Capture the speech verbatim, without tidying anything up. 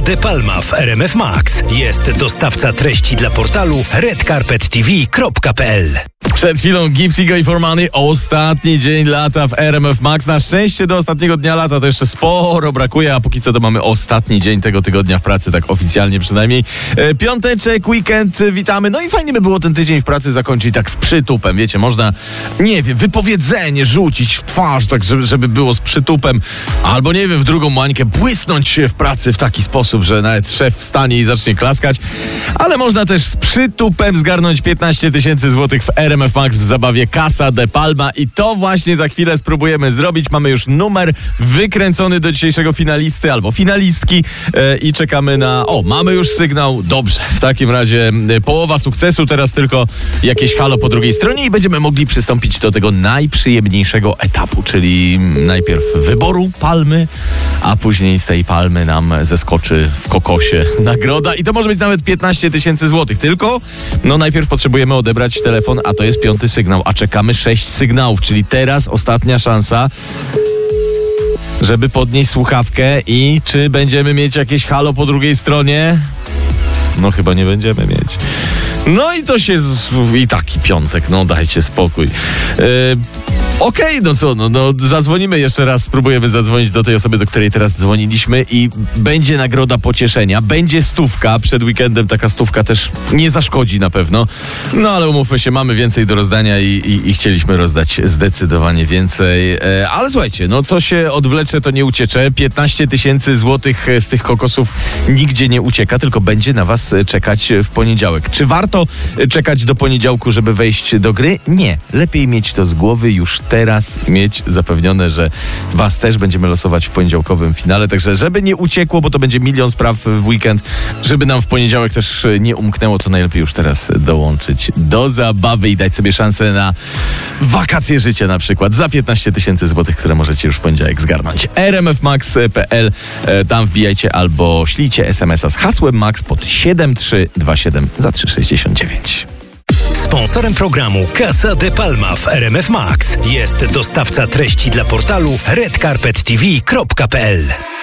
de Palma w R M F Max. Jest dostawca treści dla portalu red carpet t v kropka p l. Przed chwilą Gipsy i Formany. Ostatni dzień lata w R M F Max. Na szczęście do ostatniego dnia lata to jeszcze sporo brakuje, a póki co to mamy ostatni dzień tego tygodnia w pracy, tak oficjalnie przynajmniej. E, piąteczek, weekend, witamy. No i fajnie by było ten tydzień w pracy zakończyć tak z przytupem. Wiecie, można, nie wiem, wypowiedzenie rzucić w twarz, tak żeby, żeby było z przytupem. Albo, nie wiem, w drugą mańkę błysnąć się w pracy w taki sposób, że nawet szef wstanie i zacznie klaskać. Ale można też z przytupem zgarnąć piętnaście tysięcy złotych w R M F Max w zabawie Casa de Palma i to właśnie za chwilę spróbujemy zrobić. Mamy już numer wykręcony do dzisiejszego finalisty albo finalistki e, i czekamy na... O, mamy już sygnał. Dobrze, w takim razie e, połowa sukcesu, teraz tylko jakieś halo po drugiej stronie i będziemy mogli przystąpić do tego najprzyjemniejszego etapu, czyli najpierw wyboru palmy, a później z tej palmy nam zeskoczy w kokosie nagroda i to może być nawet piętnaście tysięcy złotych. Tylko, no najpierw potrzebujemy odebrać telefon, a to jest piąty sygnał, a czekamy sześć sygnałów, czyli teraz ostatnia szansa, żeby podnieść słuchawkę i czy będziemy mieć jakieś halo po drugiej stronie? No chyba nie będziemy mieć. No i to się... Z, i taki piątek, no dajcie spokój. Yy, Okej, okay, no co, no, no zadzwonimy jeszcze raz, spróbujemy zadzwonić do tej osoby, do której teraz dzwoniliśmy i będzie nagroda pocieszenia, będzie stówka, przed weekendem taka stówka też nie zaszkodzi na pewno, no ale umówmy się, mamy więcej do rozdania i, i, i chcieliśmy rozdać zdecydowanie więcej, e, ale słuchajcie, no co się odwlecze, to nie uciecze, piętnaście tysięcy złotych z tych kokosów nigdzie nie ucieka, tylko będzie na was czekać w poniedziałek. Czy warto czekać do poniedziałku, żeby wejść do gry? Nie, lepiej mieć to z głowy już teraz, mieć zapewnione, że was też będziemy losować w poniedziałkowym finale, także żeby nie uciekło, bo to będzie milion spraw w weekend, żeby nam w poniedziałek też nie umknęło, to najlepiej już teraz dołączyć do zabawy i dać sobie szansę na wakacje życia na przykład za piętnaście tysięcy złotych, które możecie już w poniedziałek zgarnąć. r m f max kropka p l, tam wbijajcie albo ślijcie es em es a z hasłem MAX pod siedem trzy dwa siedem za trzy sześćdziesiąt dziewięć. Sponsorem programu Casa de Palma w R M F Max jest dostawca treści dla portalu red carpet t v kropka p l.